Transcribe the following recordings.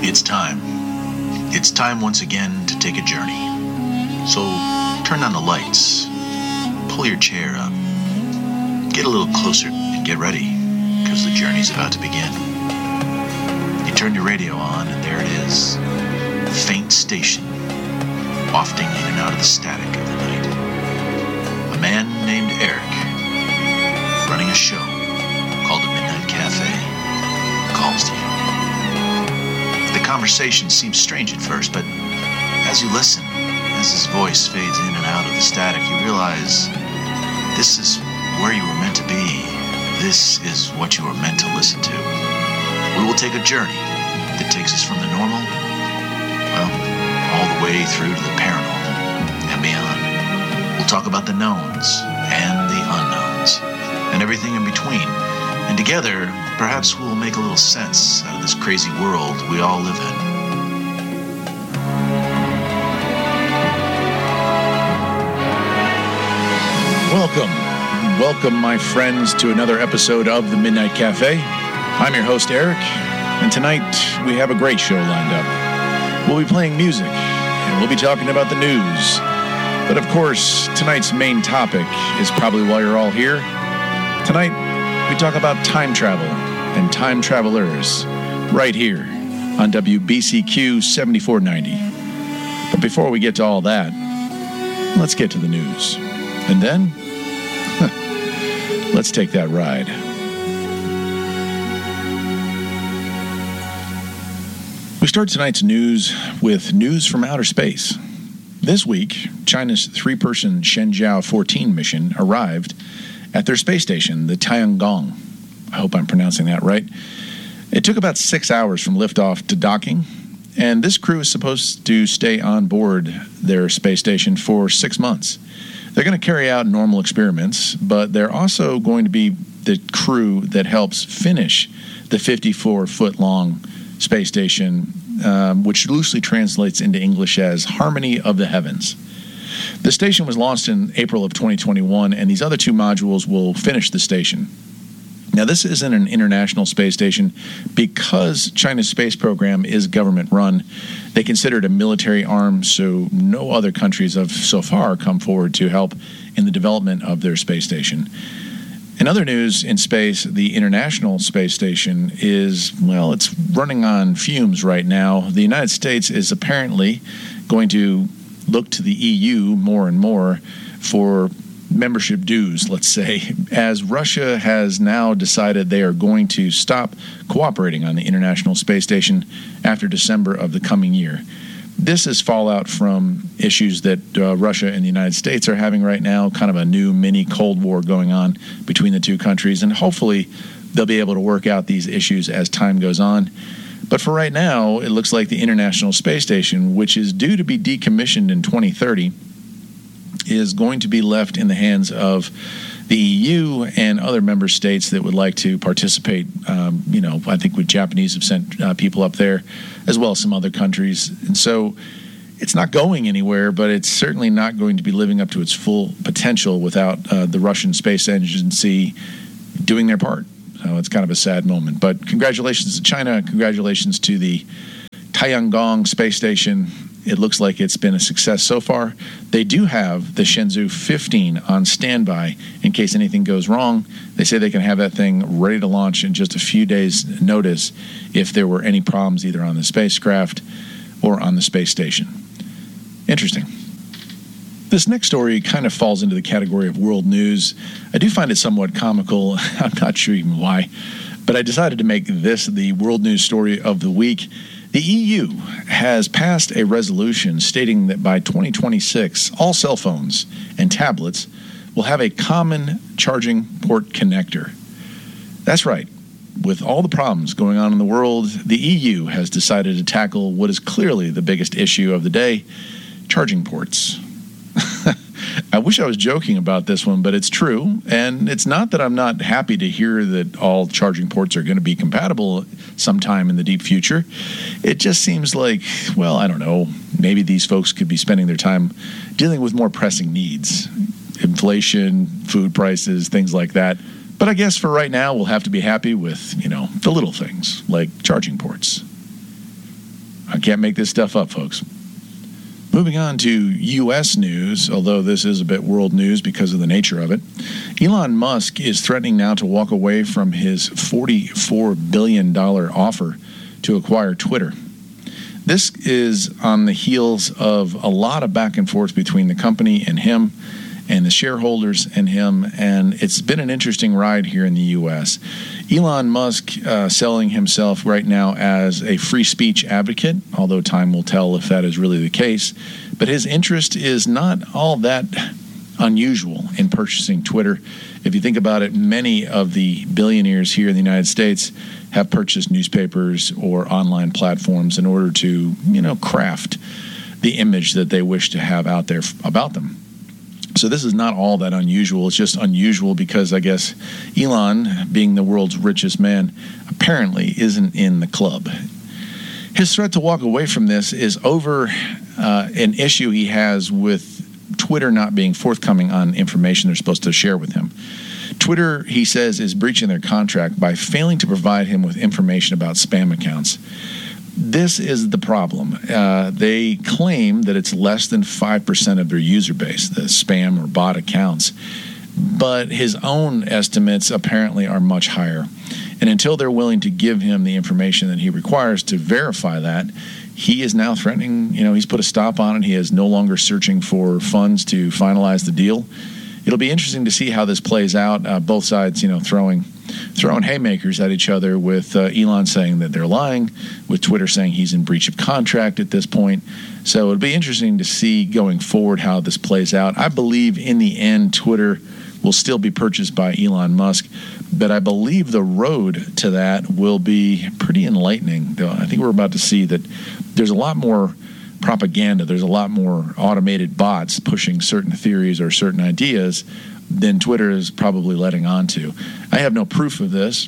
It's time. It's time once again to take a journey. So turn on the lights, pull your chair up, get a little closer and get ready, because the journey's about to begin. You turn your radio on and there it is, a faint station, wafting in and out of the static of the night. A man named Eric, running a show called the Midnight Cafe, calls to you. The conversation seems strange at first, but as you listen, as his voice fades in and out of the static, you realize this is where you were meant to be. This is what you were meant to listen to. We will take a journey that takes us from the normal, well, all the way through to the paranormal and beyond. We'll talk about the knowns and the unknowns and everything in between. And together, perhaps we'll make a little sense out of this crazy world we all live in. Welcome, my friends, to another episode of the Midnight Cafe. I'm your host, Eric, and tonight we have a great show lined up. We'll be playing music, and we'll be talking about the news. But of course, tonight's main topic is probably why you're all here. Tonight, we talk about time travel and time travelers right here on WBCQ 7490. But before we get to all that, let's get to the news. And then, let's take that ride. We start tonight's news with news from outer space. This week, China's three-person Shenzhou 14 mission arrived at their space station, the Tiangong. I hope I'm pronouncing that right. It took about 6 hours from liftoff to docking, and this crew is supposed to stay on board their space station for 6 months. They're going to carry out normal experiments, but they're also going to be the crew that helps finish the 54-foot-long space station, which loosely translates into English as Harmony of the Heavens. The station was launched in April of 2021, and these other two modules will finish the station. Now, this isn't an international space station because China's space program is government-run. They consider it a military arm, so no other countries have so far come forward to help in the development of their space station. In other news in space, the International Space Station is, well, it's running on fumes right now. The United States is apparently going to look to the EU more and more for membership dues, let's say, as Russia has now decided they are going to stop cooperating on the International Space Station after December of the coming year. This is fallout from issues that Russia and the United States are having right now, kind of a new mini Cold War going on between the two countries, and hopefully they'll be able to work out these issues as time goes on. But for right now, it looks like the International Space Station, which is due to be decommissioned in 2030, is going to be left in the hands of the EU and other member states that would like to participate. I think the Japanese have sent people up there, as well as some other countries. And so it's not going anywhere, but it's certainly not going to be living up to its full potential without the Russian Space Agency doing their part. So it's kind of a sad moment. But congratulations to China. Congratulations to the Tiangong Space Station. It looks like it's been a success so far. They do have the Shenzhou 15 on standby in case anything goes wrong. They say they can have that thing ready to launch in just a few days' notice if there were any problems either on the spacecraft or on the space station. Interesting. This next story kind of falls into the category of world news. I do find it somewhat comical. I'm not sure even why, but I decided to make this the world news story of the week. The EU has passed a resolution stating that by 2026, all cell phones and tablets will have a common charging port connector. That's right. With all the problems going on in the world, the EU has decided to tackle what is clearly the biggest issue of the day, charging ports. I wish I was joking about this one, but it's true. And it's not that I'm not happy to hear that all charging ports are going to be compatible sometime in the deep future. It just seems like, well, I don't know, maybe these folks could be spending their time dealing with more pressing needs. Inflation, food prices, things like that. But I guess for right now, we'll have to be happy with, the little things like charging ports. I can't make this stuff up, folks. Moving on to U.S. news, although this is a bit world news because of the nature of it. Elon Musk is threatening now to walk away from his $44 billion offer to acquire Twitter. This is on the heels of a lot of back and forth between the company and him, and the shareholders and him, and it's been an interesting ride here in the U.S. Elon Musk selling himself right now as a free speech advocate, although time will tell if that is really the case. But his interest is not all that unusual in purchasing Twitter. If you think about it, many of the billionaires here in the United States have purchased newspapers or online platforms in order to, craft the image that they wish to have out there about them. So this is not all that unusual. It's just unusual because I guess Elon, being the world's richest man, apparently isn't in the club. His threat to walk away from this is over an issue he has with Twitter not being forthcoming on information they're supposed to share with him. Twitter, he says, is breaching their contract by failing to provide him with information about spam accounts. This is the problem. They claim that it's less than 5% of their user base, the spam or bot accounts. But his own estimates apparently are much higher. And until they're willing to give him the information that he requires to verify that, he is now threatening, he's put a stop on it. He is no longer searching for funds to finalize the deal. It'll be interesting to see how this plays out. Both sides, throwing haymakers at each other, with Elon saying that they're lying, with Twitter saying he's in breach of contract at this point. So it'll be interesting to see going forward how this plays out. I believe in the end Twitter will still be purchased by Elon Musk, but I believe the road to that will be pretty enlightening. I think we're about to see that there's a lot more propaganda, there's a lot more automated bots pushing certain theories or certain ideas than Twitter is probably letting on to. I have no proof of this,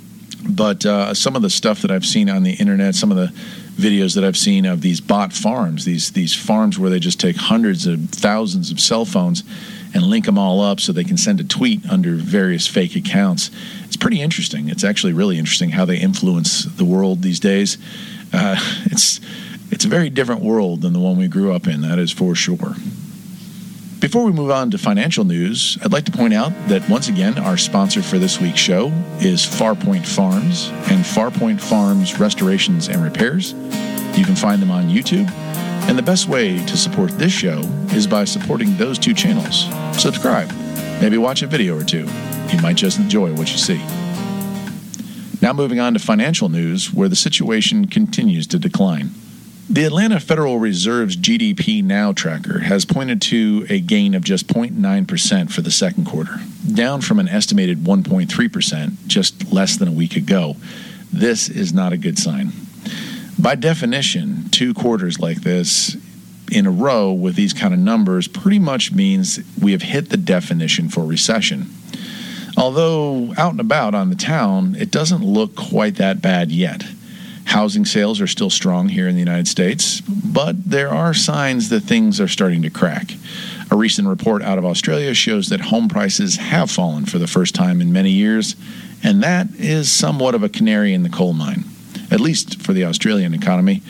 but some of the stuff that I've seen on the internet, some of the videos that I've seen of these bot farms, these farms where they just take hundreds of thousands of cell phones and link them all up so they can send a tweet under various fake accounts. It's pretty interesting. It's actually really interesting how they influence the world these days. It's a very different world than the one we grew up in, that is for sure. Before we move on to financial news, I'd like to point out that once again, our sponsor for this week's show is Farpoint Farms and Farpoint Farms Restorations and Repairs. You can find them on YouTube. And the best way to support this show is by supporting those two channels. Subscribe, maybe watch a video or two. You might just enjoy what you see. Now moving on to financial news, where the situation continues to decline. The Atlanta Federal Reserve's GDP Now tracker has pointed to a gain of just 0.9% for the second quarter, down from an estimated 1.3% just less than a week ago. This is not a good sign. By definition, 2 quarters like this in a row with these kind of numbers pretty much means we have hit the definition for recession. Although out and about on the town, it doesn't look quite that bad yet. Housing sales are still strong here in the United States, but there are signs that things are starting to crack. A recent report out of Australia shows that home prices have fallen for the first time in many years, and that is somewhat of a canary in the coal mine, at least for the Australian economy.